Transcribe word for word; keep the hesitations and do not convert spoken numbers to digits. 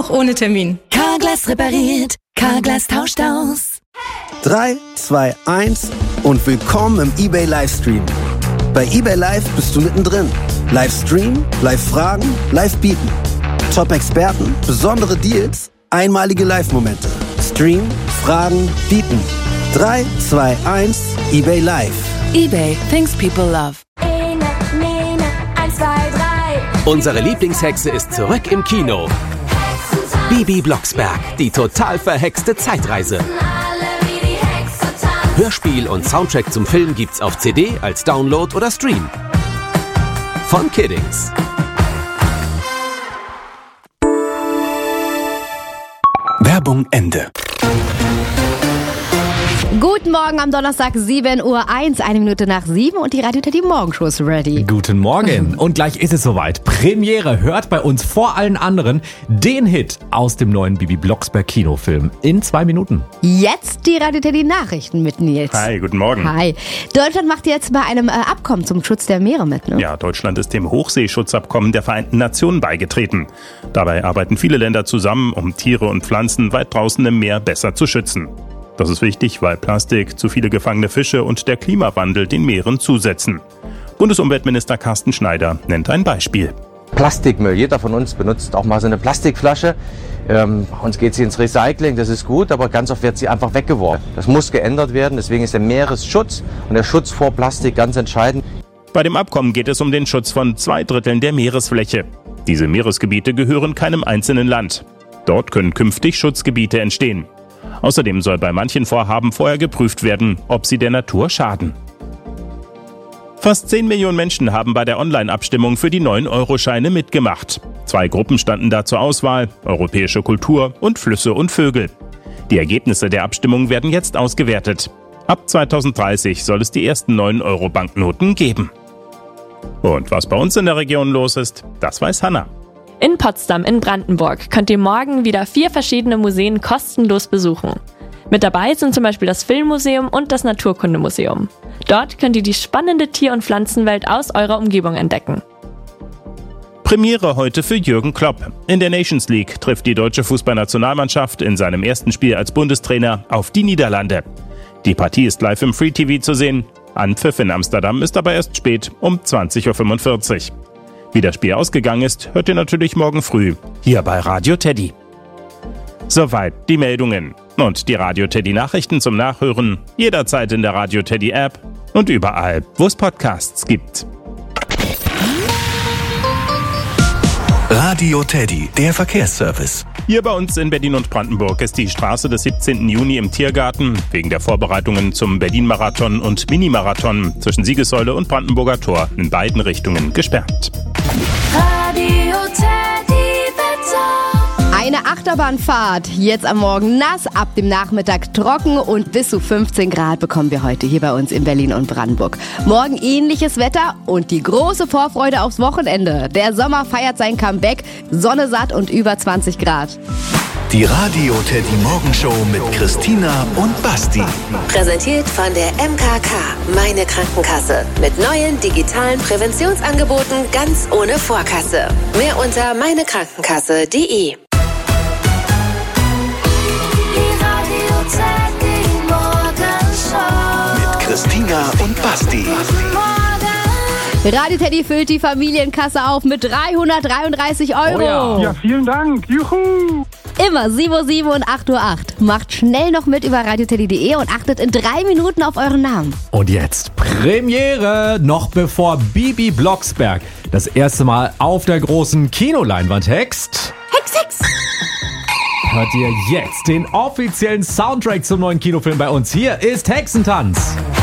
auch ohne Termin. Carglass repariert, Carglass tauscht aus. drei, zwei, eins und willkommen im eBay Livestream. Bei eBay Live bist du mittendrin. Livestream, Live-Fragen, Live-Bieten. Top-Experten, besondere Deals, einmalige Live-Momente. Stream, Fragen, Bieten. drei, zwei, eins, eBay Live. eBay, things people love. Unsere Lieblingshexe ist zurück im Kino. Bibi Blocksberg, die total verhexte Zeitreise. Hörspiel und Soundtrack zum Film gibt's auf C D, als Download oder Stream. Von Kiddings. Werbung Ende. Guten Morgen am Donnerstag, sieben Uhr eins, eine Minute nach sieben und die Radio Teddy Morgenshow ist ready. Guten Morgen. Und gleich ist es soweit. Premiere hört bei uns vor allen anderen den Hit aus dem neuen Bibi Blocksberg Kinofilm in zwei Minuten. Jetzt die Radio Teddy Nachrichten mit Nils. Hi, guten Morgen. Hi. Deutschland macht jetzt bei einem äh, Abkommen zum Schutz der Meere mit, ne? Ja, Deutschland ist dem Hochseeschutzabkommen der Vereinten Nationen beigetreten. Dabei arbeiten viele Länder zusammen, um Tiere und Pflanzen weit draußen im Meer besser zu schützen. Das ist wichtig, weil Plastik, zu viele gefangene Fische und der Klimawandel den Meeren zusetzen. Bundesumweltminister Carsten Schneider nennt ein Beispiel. Plastikmüll. Jeder von uns benutzt auch mal so eine Plastikflasche. Ähm, uns geht sie ins Recycling, das ist gut, aber ganz oft wird sie einfach weggeworfen. Das muss geändert werden, deswegen ist der Meeresschutz und der Schutz vor Plastik ganz entscheidend. Bei dem Abkommen geht es um den Schutz von zwei Dritteln der Meeresfläche. Diese Meeresgebiete gehören keinem einzelnen Land. Dort können künftig Schutzgebiete entstehen. Außerdem soll bei manchen Vorhaben vorher geprüft werden, ob sie der Natur schaden. Fast zehn Millionen Menschen haben bei der Online-Abstimmung für die neun Euro Scheine mitgemacht. Zwei Gruppen standen da zur Auswahl: europäische Kultur und Flüsse und Vögel. Die Ergebnisse der Abstimmung werden jetzt ausgewertet. Ab zweitausenddreißig soll es die ersten neun Euro Banknoten geben. Und was bei uns in der Region los ist, das weiß Hanna. In Potsdam in Brandenburg könnt ihr morgen wieder vier verschiedene Museen kostenlos besuchen. Mit dabei sind zum Beispiel das Filmmuseum und das Naturkundemuseum. Dort könnt ihr die spannende Tier- und Pflanzenwelt aus eurer Umgebung entdecken. Premiere heute für Jürgen Klopp. In der Nations League trifft die deutsche Fußballnationalmannschaft in seinem ersten Spiel als Bundestrainer auf die Niederlande. Die Partie ist live im Free T V zu sehen. Anpfiff in Amsterdam ist aber erst spät um zwanzig Uhr fünfundvierzig. Wie das Spiel ausgegangen ist, hört ihr natürlich morgen früh hier bei Radio Teddy. Soweit die Meldungen. Und die Radio Teddy Nachrichten zum Nachhören jederzeit in der Radio Teddy App und überall, wo es Podcasts gibt. Radio Teddy, der Verkehrsservice. Hier bei uns in Berlin und Brandenburg ist die Straße des siebzehnten Juni im Tiergarten wegen der Vorbereitungen zum Berlin-Marathon und Mini-Marathon zwischen Siegessäule und Brandenburger Tor in beiden Richtungen gesperrt. Radio Teddy Wetter. Eine Achterbahnfahrt, jetzt am Morgen nass, ab dem Nachmittag trocken und bis zu fünfzehn Grad bekommen wir heute hier bei uns in Berlin und Brandenburg. Morgen ähnliches Wetter und die große Vorfreude aufs Wochenende. Der Sommer feiert sein Comeback, Sonne satt und über zwanzig Grad. Die Radio Teddy Morgenshow mit Christina und Basti. Präsentiert von der M K K, meine Krankenkasse. Mit neuen digitalen Präventionsangeboten ganz ohne Vorkasse. Mehr unter meinekrankenkasse punkt de. Mit Christina und Basti. Radio Teddy füllt die Familienkasse auf mit dreihundertdreiunddreißig Euro. Oh ja. Ja, vielen Dank. Juhu. Immer sieben Uhr sieben und acht Uhr acht. Macht schnell noch mit über radioteddy punkt de und achtet in drei Minuten auf euren Namen. Und jetzt Premiere, noch bevor Bibi Blocksberg das erste Mal auf der großen Kinoleinwand hext. Hex, Hex! Hört ihr jetzt den offiziellen Soundtrack zum neuen Kinofilm bei uns. Hier ist Hexentanz.